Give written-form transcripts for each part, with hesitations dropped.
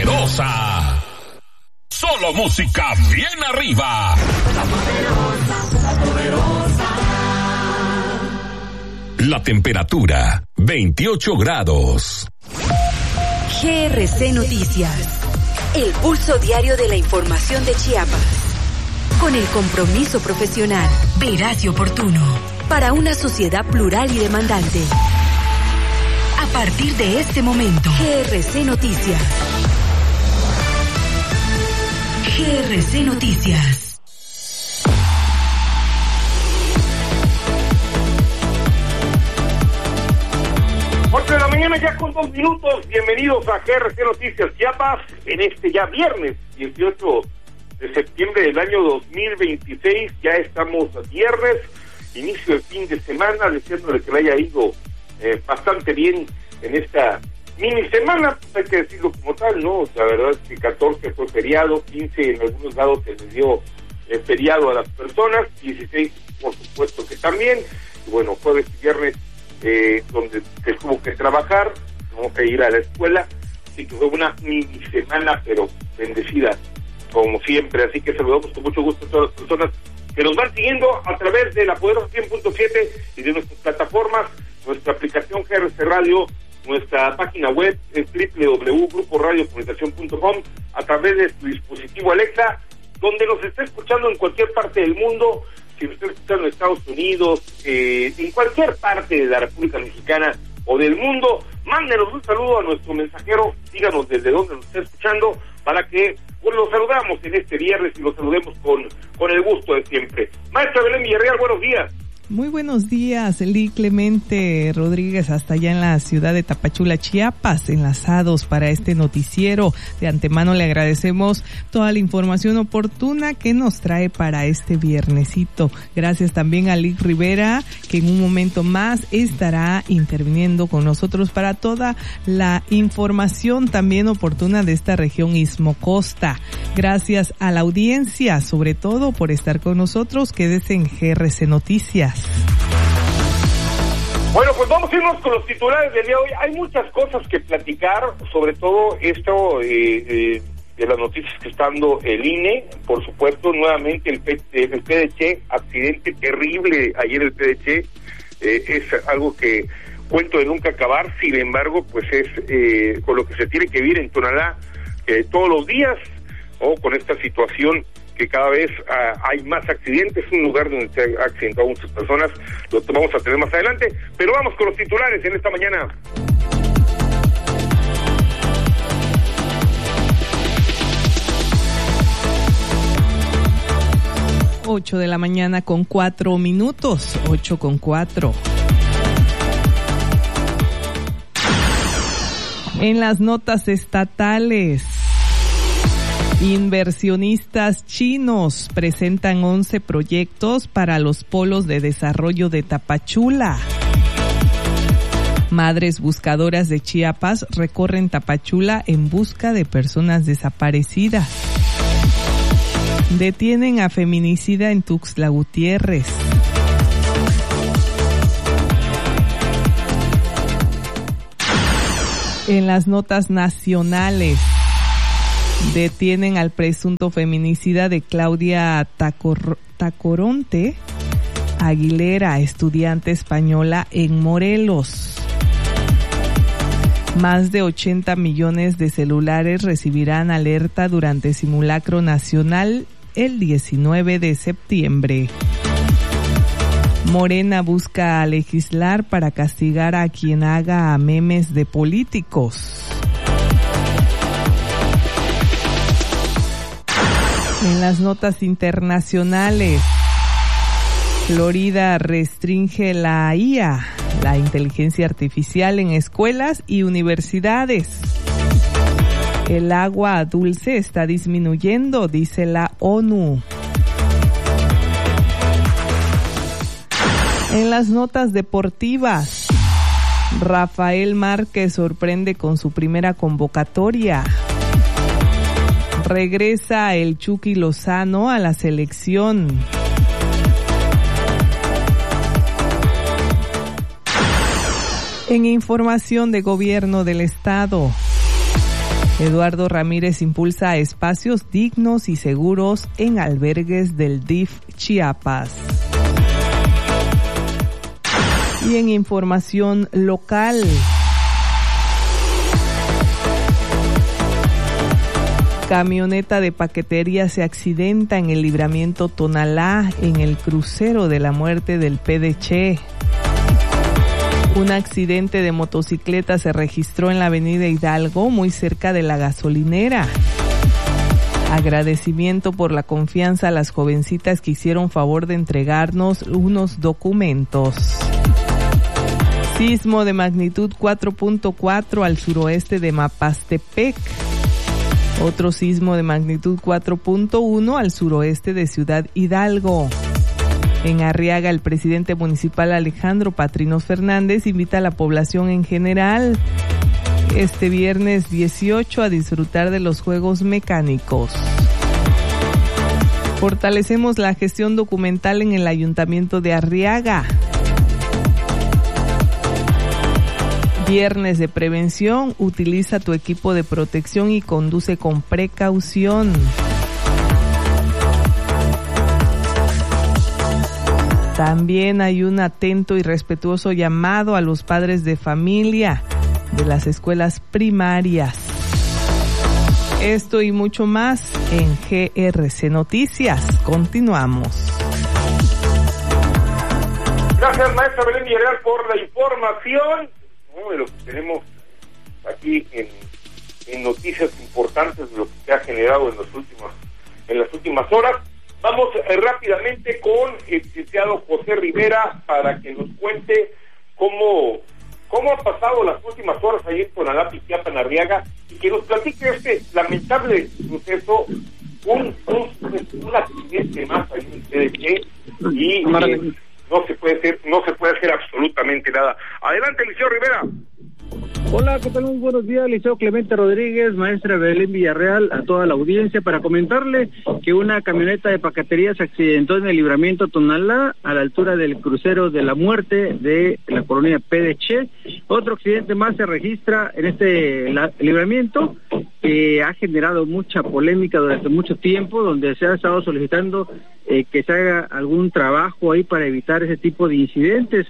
Poderosa. Solo música bien arriba. La Poderosa. La temperatura, 28 grados. GRC Noticias. El pulso diario de la información de Chiapas. Con el compromiso profesional, veraz y oportuno. Para una sociedad plural y demandante. A partir de este momento, GRC Noticias. GRC Noticias. 8 de la mañana ya con 2 minutos. Bienvenidos a GRC Noticias Chiapas en este ya viernes 18 de septiembre del año 2026. Ya estamos a viernes, inicio del fin de semana, deseándole que le haya ido bastante bien en esta mini semana, hay que decirlo como tal, ¿no? La verdad es que 14 fue feriado, 15 en algunos lados se les dio feriado a las personas, 16 por supuesto que también, y bueno, jueves y viernes donde se tuvo que trabajar, tuvo que ir a la escuela, así que fue una mini semana, pero bendecida como siempre, así que saludamos con mucho gusto a todas las personas que nos van siguiendo a través de la Poderosa 100.7 y de nuestras plataformas, nuestra aplicación GRC Radio, nuestra página web es www.gruporadiocomunicación.com, a través de tu dispositivo Alexa, donde nos esté escuchando en cualquier parte del mundo, si nos está escuchando en Estados Unidos, en cualquier parte de la República Mexicana o del mundo, mándenos un saludo a nuestro mensajero, díganos desde dónde nos está escuchando, para que los saludamos en este viernes y los saludemos con el gusto de siempre. Maestra Belén Villarreal, buenos días. Muy buenos días, Eli Clemente Rodríguez, hasta allá en la ciudad de Tapachula, Chiapas, enlazados para este noticiero. De antemano le agradecemos toda la información oportuna que nos trae para este viernesito. Gracias también a Lick Rivera, que en un momento más estará interviniendo con nosotros para toda la información también oportuna de esta región Istmo Costa. Gracias a la audiencia, sobre todo por estar con nosotros. Quédese en GRC Noticias. Bueno, pues vamos a irnos con los titulares del día de hoy. Hay muchas cosas que platicar, sobre todo esto de las noticias que está dando el INE, por supuesto, nuevamente el PDC, accidente terrible ayer el PDC, es algo que cuento de nunca acabar, sin embargo, pues es con lo que se tiene que vivir en Tonalá todos los días, o con esta situación que cada vez hay más accidentes, un lugar donde se han accidentado muchas personas, lo vamos a tener más adelante, pero vamos con los titulares en esta mañana. Ocho de la mañana con 4 minutos, 8:04. En las notas estatales, inversionistas chinos presentan 11 proyectos para los polos de desarrollo de Tapachula. Madres buscadoras de Chiapas recorren Tapachula en busca de personas desaparecidas. Detienen a feminicida en Tuxtla Gutiérrez. En las notas nacionales, detienen al presunto feminicida de Claudia Tacoronte Aguilera, estudiante española en Morelos. Más de 80 millones de celulares recibirán alerta durante simulacro nacional el 19 de septiembre. Morena busca legislar para castigar a quien haga memes de políticos. En las notas internacionales, Florida restringe la IA, la inteligencia artificial, en escuelas y universidades. El agua dulce está disminuyendo, dice la ONU. En las notas deportivas, Rafael Márquez sorprende con su primera convocatoria. Regresa el Chucky Lozano a la selección. En información de gobierno del estado, Eduardo Ramírez impulsa espacios dignos y seguros en albergues del DIF Chiapas. Y en información local, camioneta de paquetería se accidenta en el libramiento Tonalá en el crucero de la muerte del PDC. Un accidente de motocicleta se registró en la avenida Hidalgo, muy cerca de la gasolinera. Agradecimiento por la confianza a las jovencitas que hicieron favor de entregarnos unos documentos. Sismo de magnitud 4.4 al suroeste de Mapastepec. Otro sismo de magnitud 4.1 al suroeste de Ciudad Hidalgo. En Arriaga, el presidente municipal Alejandro Patrinos Fernández invita a la población en general este viernes 18 a disfrutar de los juegos mecánicos. Fortalecemos la gestión documental en el Ayuntamiento de Arriaga. Viernes de prevención, utiliza tu equipo de protección y conduce con precaución. También hay un atento y respetuoso llamado a los padres de familia de las escuelas primarias. Esto y mucho más en GRC Noticias. Continuamos. Gracias, maestra Belén Villarreal, por la información. De lo que tenemos aquí en noticias importantes de lo que se ha generado en las últimas horas. Vamos rápidamente con el licenciado José Rivera para que nos cuente cómo han pasado las últimas horas ahí en Tonalá, Piquiapa, en Arriaga, y que nos platique este lamentable suceso, un accidente más ahí en PDC, y no se puede hacer absolutamente nada. Adelante, Liceo Rivera. Hola, ¿qué tal? Muy buenos días, Liceo Clemente Rodríguez, maestra Belén Villarreal, a toda la audiencia, para comentarle que una camioneta de paquetería se accidentó en el libramiento Tonalá, a la altura del crucero de la muerte de la colonia PDC. Otro accidente más se registra en este libramiento, que ha generado mucha polémica durante mucho tiempo, donde se ha estado solicitando que se haga algún trabajo ahí para evitar ese tipo de incidentes.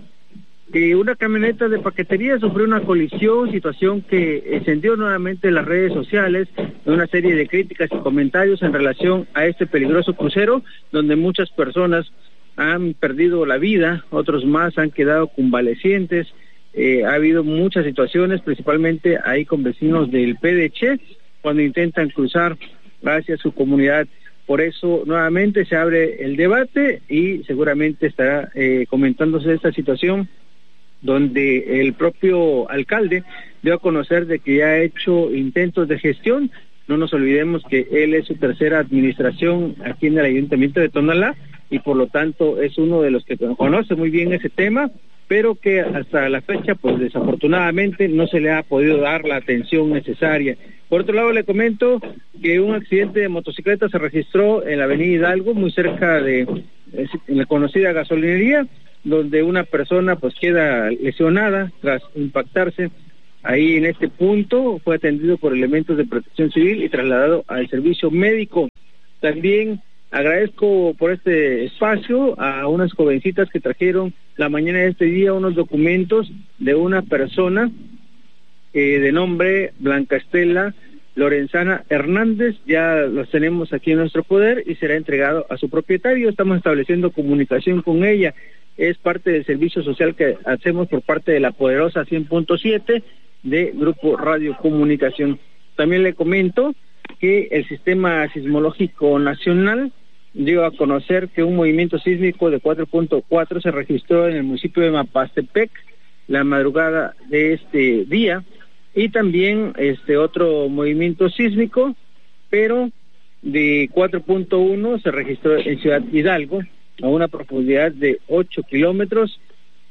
Una camioneta de paquetería sufrió una colisión, situación que encendió nuevamente las redes sociales, una serie de críticas y comentarios en relación a este peligroso crucero, donde muchas personas han perdido la vida, otros más han quedado convalecientes. Ha habido muchas situaciones, principalmente ahí con vecinos del PDC, cuando intentan cruzar hacia su comunidad. Por eso nuevamente se abre el debate y seguramente estará comentándose esta situación, donde el propio alcalde dio a conocer de que ya ha hecho intentos de gestión. No nos olvidemos que él es su tercera administración aquí en el Ayuntamiento de Tonalá y por lo tanto es uno de los que conoce muy bien ese tema, pero que hasta la fecha, pues desafortunadamente no se le ha podido dar la atención necesaria. Por otro lado, le comento que un accidente de motocicleta se registró en la avenida Hidalgo, muy cerca de la conocida gasolinería, donde una persona pues queda lesionada tras impactarse ahí en este punto. Fue atendido por elementos de protección civil y trasladado al servicio médico. También agradezco por este espacio a unas jovencitas que trajeron la mañana de este día unos documentos de una persona de nombre Blanca Estela Lorenzana Hernández. Ya los tenemos aquí en nuestro poder y será entregado a su propietario. Estamos estableciendo comunicación con ella. Es parte del servicio social que hacemos por parte de la poderosa 100.7 de Grupo Radio Comunicación. También le comento que el Sistema Sismológico Nacional dio a conocer que un movimiento sísmico de 4.4 se registró en el municipio de Mapastepec la madrugada de este día, y también otro movimiento sísmico, pero de 4.1 se registró en Ciudad Hidalgo, a una profundidad de 8 kilómetros,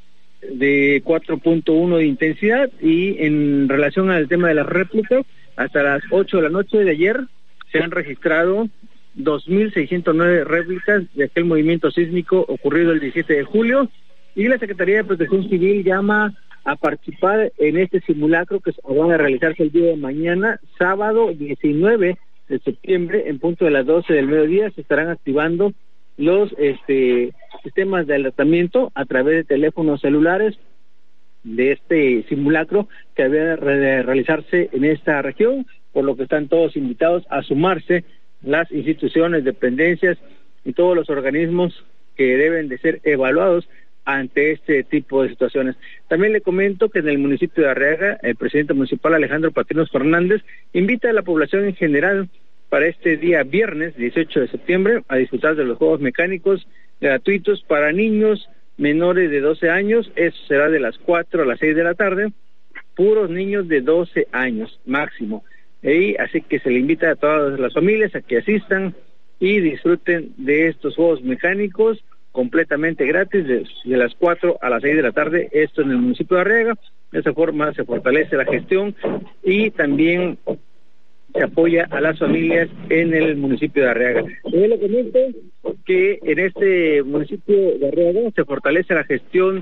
de 4.1 de intensidad. Y en relación al tema de las réplicas, hasta las 8 de la noche de ayer se han registrado 2.609 réplicas de aquel movimiento sísmico ocurrido el 17 de julio, y la Secretaría de Protección Civil llama a participar en este simulacro que va a realizarse el día de mañana, sábado 19 de septiembre, en punto de las 12 del mediodía. Se estarán activando los sistemas de alertamiento a través de teléfonos celulares de este simulacro que debe realizarse en esta región, por lo que están todos invitados a sumarse, las instituciones, dependencias y todos los organismos que deben de ser evaluados ante este tipo de situaciones. También le comento que en el municipio de Arriaga, el presidente municipal Alejandro Patinos Fernández invita a la población en general para este día viernes 18 de septiembre a disfrutar de los juegos mecánicos gratuitos para niños menores de 12 años. Eso será de las 4 a las 6 de la tarde, puros niños de 12 años máximo. Así que se le invita a todas las familias a que asistan y disfruten de estos juegos mecánicos completamente gratis de las 4 a las 6 de la tarde, esto en el municipio de Arriaga. De esa forma se fortalece la gestión y también se apoya a las familias en el municipio de Arriaga. Yo le comento que en este municipio de Arriaga se fortalece la gestión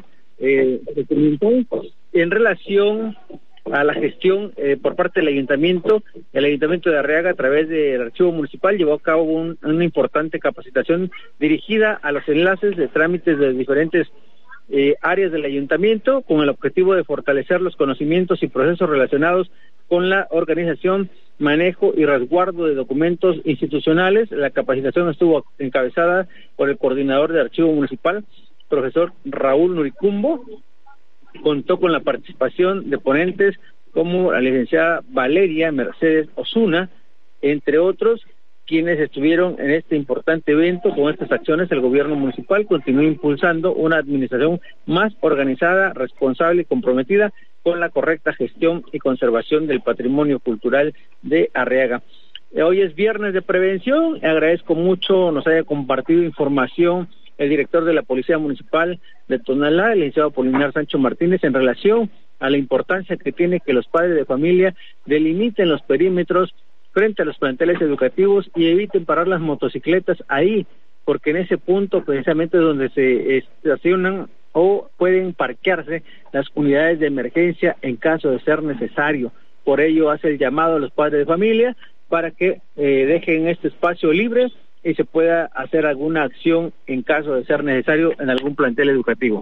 en relación a la gestión por parte del ayuntamiento. El ayuntamiento de Arriaga, a través del archivo municipal, llevó a cabo una importante capacitación dirigida a los enlaces de trámites de diferentes áreas del ayuntamiento, con el objetivo de fortalecer los conocimientos y procesos relacionados con la organización, manejo y resguardo de documentos institucionales. La capacitación estuvo encabezada por el coordinador de archivo municipal, profesor Raúl Nuricumbo. Contó con la participación de ponentes como la licenciada Valeria Mercedes Osuna, entre otros, quienes estuvieron en este importante evento. Con estas acciones, el gobierno municipal continúa impulsando una administración más organizada, responsable y comprometida con la correcta gestión y conservación del patrimonio cultural de Arriaga. Hoy es viernes de prevención. Agradezco mucho nos haya compartido información el director de la Policía Municipal de Tonalá, el licenciado Apolinar Sancho Martínez, en relación a la importancia que tiene que los padres de familia delimiten los perímetros frente a los planteles educativos y eviten parar las motocicletas ahí, porque en ese punto precisamente es donde se estacionan o pueden parquearse las unidades de emergencia en caso de ser necesario. Por ello hace el llamado a los padres de familia para que dejen este espacio libre y se pueda hacer alguna acción en caso de ser necesario en algún plantel educativo.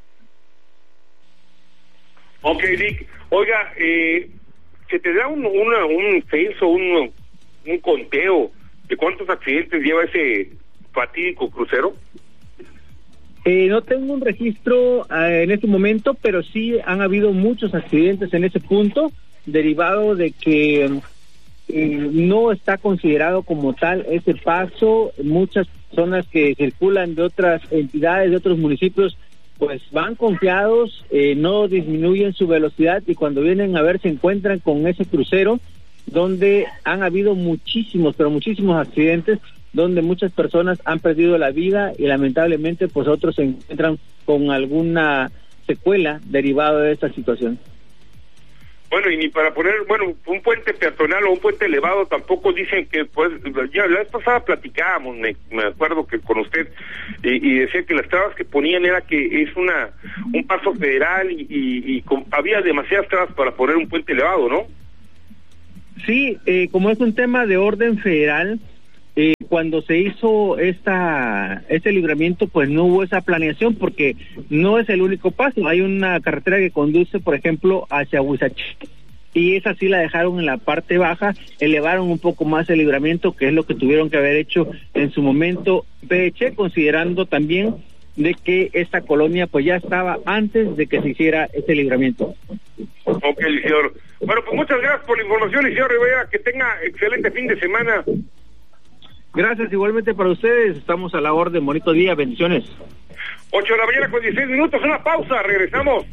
Ok, Rick. Oiga, ¿se te da un censo, un conteo de cuántos accidentes lleva ese fatídico crucero? No tengo un registro en este momento, pero sí han habido muchos accidentes en ese punto, derivado de que no está considerado como tal ese paso. Muchas personas que circulan de otras entidades, de otros municipios, pues van confiados, no disminuyen su velocidad y cuando vienen a ver se encuentran con ese crucero donde han habido muchísimos accidentes, donde muchas personas han perdido la vida y lamentablemente pues otros se encuentran con alguna secuela derivada de esta situación. Bueno, y ni para poner, un puente peatonal o un puente elevado tampoco dicen que, pues, ya la vez pasada platicábamos, me acuerdo que con usted, y decía que las trabas que ponían era que es un paso federal y había demasiadas trabas para poner un puente elevado, ¿no? Sí, como es un tema de orden federal, cuando se hizo este libramiento, pues no hubo esa planeación, porque no es el único paso. Hay una carretera que conduce, por ejemplo, hacia Huizache, y esa sí la dejaron en la parte baja, elevaron un poco más el libramiento, que es lo que tuvieron que haber hecho en su momento PH, considerando también de que esta colonia pues ya estaba antes de que se hiciera este libramiento. Ok, licenciado. Bueno, pues muchas gracias por la información, licenciado Rivera, que tenga excelente fin de semana. Gracias, igualmente para ustedes, estamos a la orden, bonito día, bendiciones. 8 de la mañana con 16 minutos, una pausa, regresamos.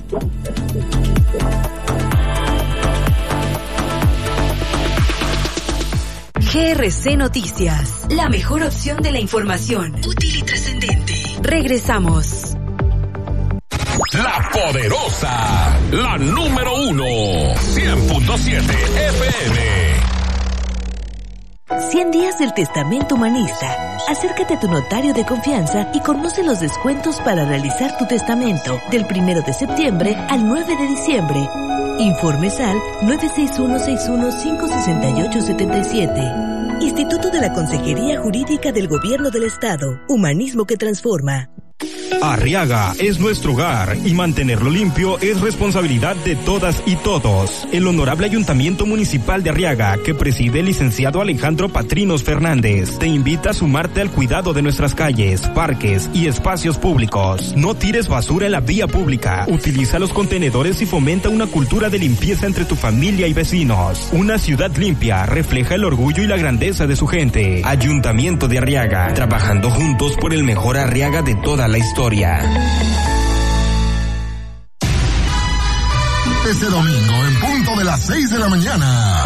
GRC Noticias, la mejor opción de la información, útil y trascendente. Regresamos. La poderosa, la número 1, 100.7 FM. 100 días del Testamento Humanista. Acércate a tu notario de confianza y conoce los descuentos para realizar tu testamento del 1 de septiembre al 9 de diciembre. Informes al 961-6156877. Instituto de la Consejería Jurídica del Gobierno del Estado. Humanismo que transforma. Arriaga es nuestro hogar y mantenerlo limpio es responsabilidad de todas y todos. El Honorable Ayuntamiento Municipal de Arriaga, que preside el licenciado Alejandro Patrinos Fernández, te invita a sumarte al cuidado de nuestras calles, parques y espacios públicos. No tires basura en la vía pública, utiliza los contenedores y fomenta una cultura de limpieza entre tu familia y vecinos. Una ciudad limpia refleja el orgullo y la grandeza de su gente. Ayuntamiento de Arriaga, trabajando juntos por el mejor Arriaga de toda la historia. Este domingo en punto de las 6 de la mañana.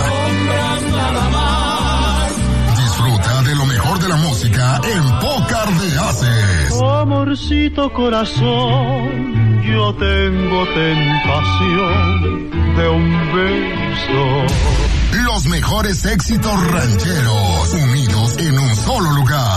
Disfruta de lo mejor de la música en Pócar de Haces. Amorcito corazón, yo tengo tentación de un beso. Los mejores éxitos rancheros unidos en un solo